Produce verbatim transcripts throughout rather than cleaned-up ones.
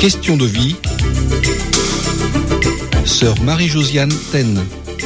Question de vie. Sœur Marie-Josiane Tenne.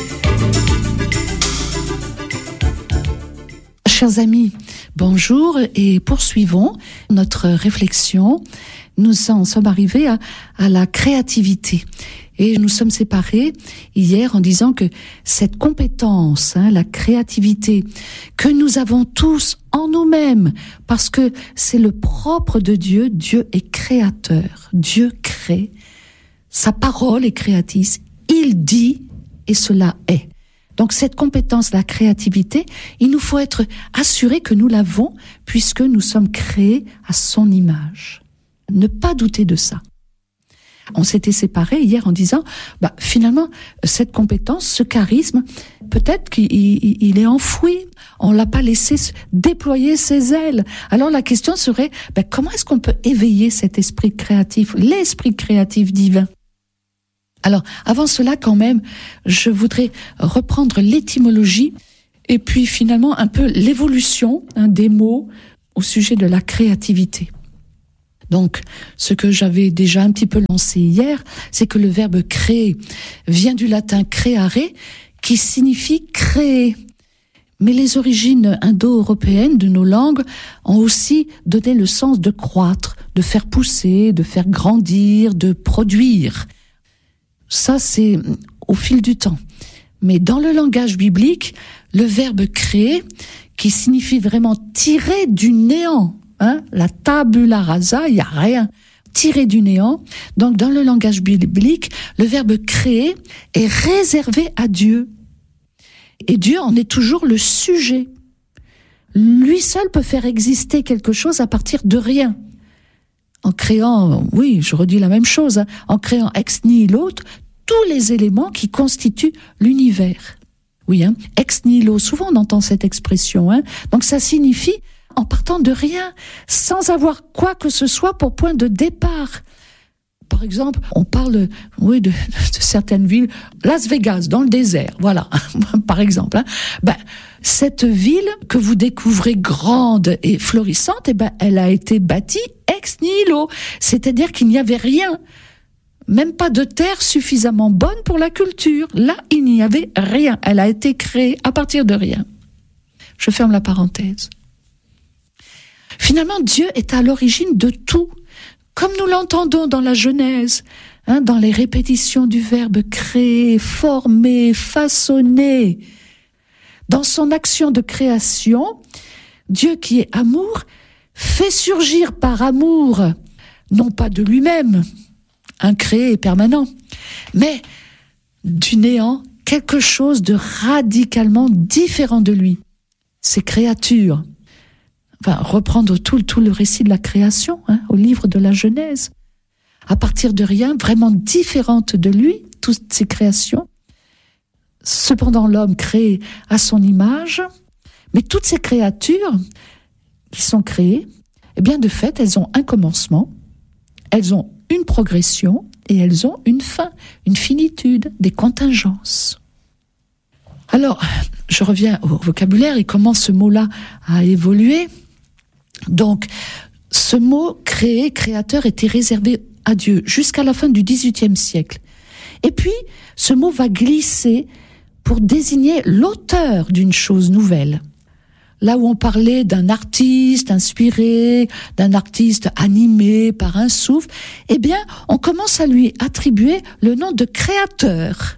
Chers amis, bonjour et poursuivons notre réflexion. Nous en sommes arrivés à, à la créativité. Et nous sommes séparés hier en disant que cette compétence, hein, la créativité, que nous avons tous en nous-mêmes, parce que c'est le propre de Dieu, Dieu est créateur, Dieu crée, sa parole est créatrice, il dit et cela est. Donc cette compétence, la créativité, il nous faut être assurés que nous l'avons puisque nous sommes créés à son image. Ne pas douter de ça. On s'était séparés hier en disant, bah, finalement, cette compétence, ce charisme, peut-être qu'il il est enfoui. On l'a pas laissé déployer ses ailes. Alors la question serait, bah, comment est-ce qu'on peut éveiller cet esprit créatif, l'esprit créatif divin? Alors, avant cela, quand même, je voudrais reprendre l'étymologie et puis finalement un peu l'évolution hein, des mots au sujet de la créativité. Donc, ce que j'avais déjà un petit peu lancé hier, c'est que le verbe créer vient du latin creare, qui signifie créer. Mais les origines indo-européennes de nos langues ont aussi donné le sens de croître, de faire pousser, de faire grandir, de produire. Ça, c'est au fil du temps. Mais dans le langage biblique, le verbe créer, qui signifie vraiment tirer du néant, Hein, la tabula rasa, il n'y a rien, tiré du néant. Donc, dans le langage biblique, le verbe créer est réservé à Dieu. Et Dieu en est toujours le sujet. Lui seul peut faire exister quelque chose à partir de rien. En créant, oui, je redis la même chose, hein, en créant ex nihilo, tous les éléments qui constituent l'univers. Oui, hein, ex nihilo, souvent on entend cette expression. Hein, donc, ça signifie en partant de rien, sans avoir quoi que ce soit pour point de départ. Par exemple, on parle oui, de, de certaines villes, Las Vegas, dans le désert, voilà, par exemple. Hein. Ben, cette ville que vous découvrez grande et florissante, eh ben, elle a été bâtie ex nihilo, c'est-à-dire qu'il n'y avait rien, même pas de terre suffisamment bonne pour la culture. Là, il n'y avait rien, elle a été créée à partir de rien. Je ferme la parenthèse. Finalement, Dieu est à l'origine de tout, comme nous l'entendons dans la Genèse, hein, dans les répétitions du verbe créer, former, façonner. Dans son action de création, Dieu qui est amour, fait surgir par amour, non pas de lui-même, un créé permanent, mais du néant, quelque chose de radicalement différent de lui, ses créatures. Enfin, reprendre tout, tout le récit de la création, hein, au livre de la Genèse. À partir de rien, vraiment différente de lui, toutes ces créations. Cependant, l'homme créé à son image, mais toutes ces créatures qui sont créées, eh bien, de fait, elles ont un commencement, elles ont une progression et elles ont une fin, une finitude, des contingences. Alors, je reviens au vocabulaire et comment ce mot-là a évolué. Donc, ce mot créé, créateur, était réservé à Dieu jusqu'à la fin du dix-huitième siècle. Et puis, ce mot va glisser pour désigner l'auteur d'une chose nouvelle. Là où on parlait d'un artiste inspiré, d'un artiste animé par un souffle, eh bien, on commence à lui attribuer le nom de créateur.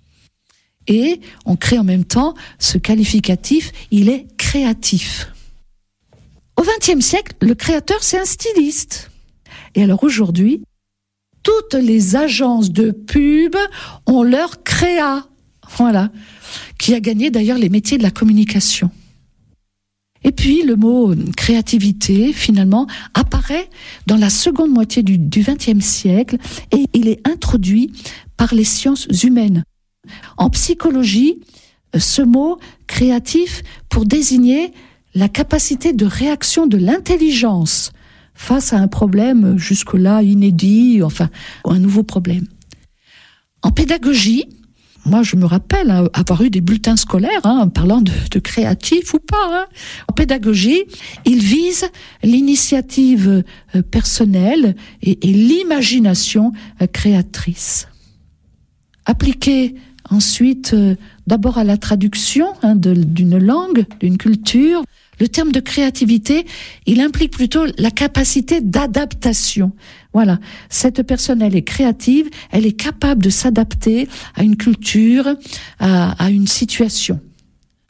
Et on crée en même temps ce qualificatif, il est créatif. Au vingtième siècle, le créateur, c'est un styliste. Et alors aujourd'hui, toutes les agences de pub ont leur créa, voilà, qui a gagné d'ailleurs les métiers de la communication. Et puis le mot créativité, finalement, apparaît dans la seconde moitié du, du vingtième siècle et il est introduit par les sciences humaines. En psychologie, ce mot créatif pour désigner la capacité de réaction de l'intelligence face à un problème jusque-là inédit, enfin, un nouveau problème. En pédagogie, moi, je me rappelle hein, avoir eu des bulletins scolaires hein, parlant de, de créatif ou pas. Hein. En pédagogie, ils visent l'initiative euh, personnelle et, et l'imagination euh, créatrice. Appliquer ensuite euh, d'abord à la traduction hein, de, d'une langue, d'une culture. Le terme de créativité, il implique plutôt la capacité d'adaptation. Voilà, cette personne, elle est créative, elle est capable de s'adapter à une culture, à, à une situation.